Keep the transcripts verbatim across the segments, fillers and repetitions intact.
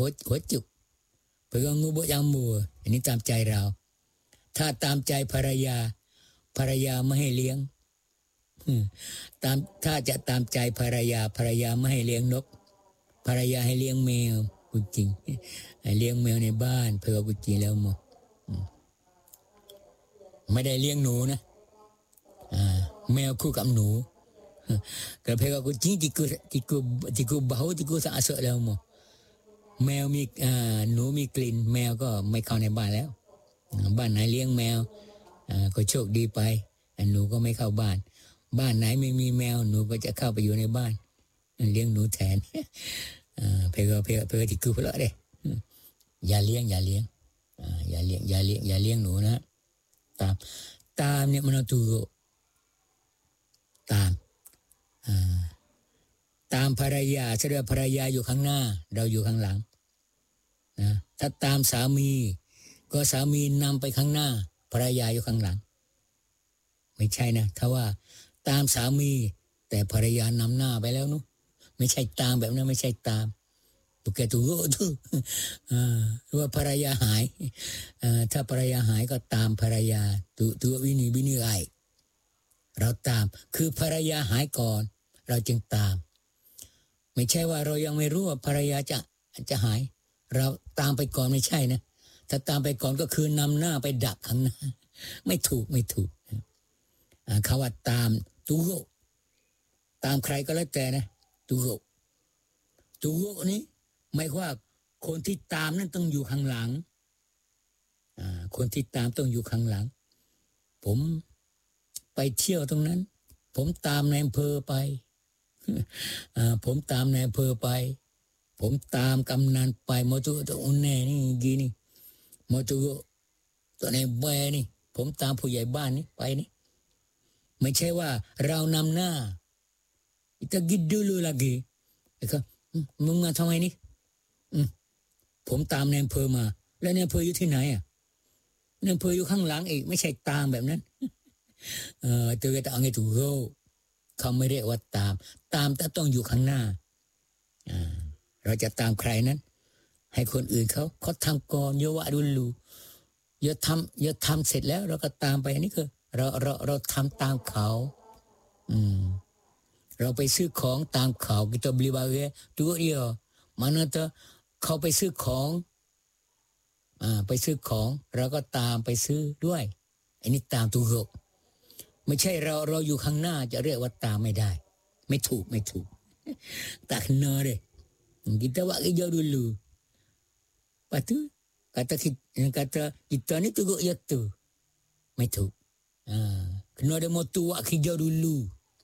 หัวหัวจุกเพื่องูบยังมัวอันนี้ตามใจเราถ้าตามใจภรรยาภรรยาไม่ให้เลี้ยงตามถ้าจะตามใจภรรยาภรรยาไม่ให้เลี้ยงนกภรรยาให้เลี้ยงแมวกูจริงให้เลี้ยงแมวในบ้านเพื่อกูจริงแล้วมั้งไม่ได้เลี้ยงหนูนะอ่าแมวคู่กับหนูก็เพื่อกูจริงที่กูที่กูที่กูบ้าที่กูสะอาดแล้วมั้งแมวมีอ่าหนูมีกลิ่นแมวก็ไม่เข้าในบ้านแล้วบ้านไหนเลี้ยงแมวอ่าก็โชคดีไปหนูก็ไม่เข้าบ้านบ้านไหนไม่มีแมวหนูก็จะเข้าไปอยู่ในบ้านเลี้ยงหนูแทนอ่าเพื่อเพื่อเพื่อที่กูเพลาะเด้อย่าเลี้ยงอย่าเลี้ยงอ่าอย่าเลี้ยงอย่าเลี้ยงอย่าเลี้ยงหนูนะตามตามเนี่ยมันตัวตามอ่าตามภรรยาแสดงภรรยาอยู่ข้างหน้าเราอยู่ข้างหลังนะถ้าตามสามีก็สามีนำไปข้างหน้าภรรยาอยู่ข้างหลังไม่ใช่นะถ้าว่าตามสามีแต่ภรรยานำหน้าไปแล้วนู้ไม่ใช่ตามแบบนั้นไม่ใช่ตามตุกแกตุโก้ตุอ่าว่าภรรยาหายอ่าถ้าภรรยาหายก็ตามภรรยาตุตัววินิวินิไอเราตามคือภรรยาหายก่อนเราจึงตามไม่ใช่ว่าเรายังไม่รู้ว่าภรรยาจะจะหายเราตามไปก่อนไม่ใช่นะถ้าตามไปก่อนก็คือนำหน้าไปดักข้างหน้าไม่ถูกไม่ถูกอ่าคำว่าตามตุโก้ตามใครก็แล้วแต่นะตุโก้ตุโก้นี้ไม่ว่าคนที่ตามนั้นต้องอยู่ข้างหลังอ่าคนที่ตามต้องอยู่ข้างหลังผมไปเที่ยวตรงนั้นผมตามนายอำเภอไปอ่าผมตามนายอำเภอไปผมตามกำนันไปมอตุตัวอุ่นแน่นี่กีนี่มอตุตัวในแบนี่ผมตามผู้ใหญ่บ้านนี่ไปนี่ไม่ใช่ว่าเรานำหน้าkita gitu dulu lagiก็มึงมาทำไมนี่ผมตามนายอำเภอมาแล้วนายอำเภออยู่ที่ไหนอ่ะนายอำเภออยู่ข้างหลังอีกไม่ใช่ตามแบบนั้นเออตัวก็ต้องให้ถูกรู้เขาไม่ได้ว่าตามตามแต่ต้องอยู่ข้างหน้าอ่าเราจะตามใครนั้นให้คนอื่นเขาเขาทำก่อนเยอะวะดูลูเยอะทำเยอะทำเสร็จแล้วเราก็ตามไปอันนี้คือเราเราเราทำตามเขาอืมเราไปซื้อของตามเขาkita beli barang tu dia mana tuเขาไปซื้อของอ่าไปซื้อของเราก็ตามไปซื้อด้วยอันนี้ตามตุกไม่ใช่เราเราอยู่ข้างหน้าจะเรียกว่าตามไม่ได้ไม่ถูกไม่ถูกtak kena deh kita buat kerja dulu lepas tu kata kata kita ni tuguk ya tu ไม่ถูกอ่า kena ada mau tu buat kerja dulu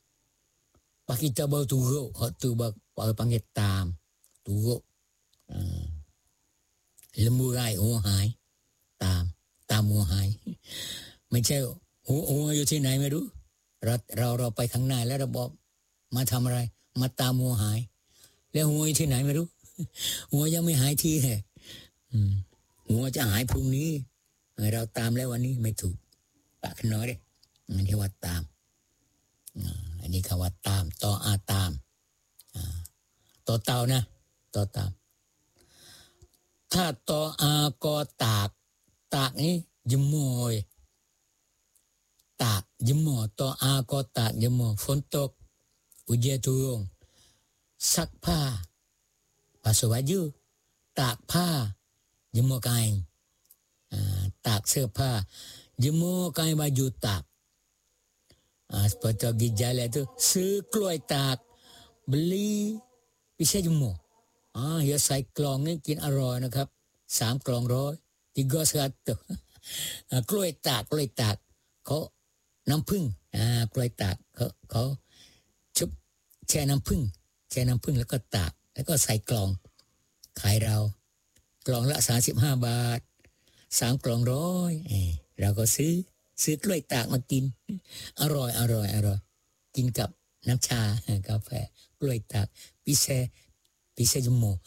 Pak kita baru turuk, hak tu baru panggil tam. Turuk. Hmm. Lembu rai, orang hai. Tam. Tam orang hai. ไม่ใช่หัวหัวอยู่ที่ไหนไม่รู้เราเราเราไปข้างหน้าแล้วเราบอกมาทำอะไรมาตามหัวหายแล้วหัวอยู่ที่ไหนไม่รู้หัวยังไม่หายทีแฮะหัวจะหายพรุ่งนี้เราตามแล้ววันนี้ไม่ถูกปากน้อยเด้มันเรียกว่าตามอันนี้คำว่าตามต่ออาตามต่อเต่านะต่อตามถ้าต่ออากอตากตากนี้ยมอยตากยมอต่ออากอตากยมอฝนตกอุเจตุงซักผ้าpasu baju ตากผ้ายมอkainตากเสื้อผ้ายมอkain baju ตากAh, seperti pergi jalan tu, sekluai tak, beli, bisa jemur. Ah, ya saya kelong ni kin aroyนะครับสามกล่องร้อยติกอสกัดตัวกล้วยตากกล้วยตากเขาน้ำผึ้งอ่ากล้วยตากเขาเขาชุบแช่น้ำผึ้งแช่น้ำผึ้งแล้วก็ตากแล้วก็ใส่กล่องขายเรากล่องละสามสิบห้าบาทสามกล่องร้อยเออเราก็ซื้อซื้อกล้วยตากมากินอร่อยอร่อยอร่อยกินกับน้ำชากาแฟกล้วยตากพิเศษพิเศษจมูก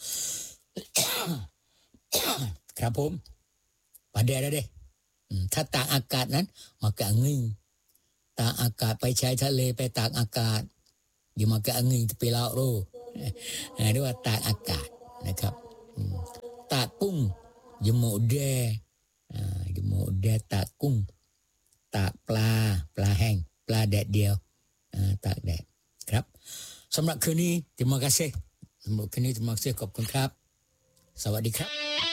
ครับผมประเดี๋ยวเด้ถ้าตากอากาศนั้นมากะงึ่งตากอากาศไปชายทะเลไปตากอากาศอยู่มากะงึ่งไปลาวโรเรียกว่าตากอากาศนะครับตากกุ้งยมโอเดอ่ายมโอเดตากกุ้งตากปลาปลาแห้งปลาแดดเดียวอ่าตากแดดครับสำหรับคืนนี้ terima kasih สำหรับคืนนี้ terima kasih ขอบคุณครับสวัสดีครับ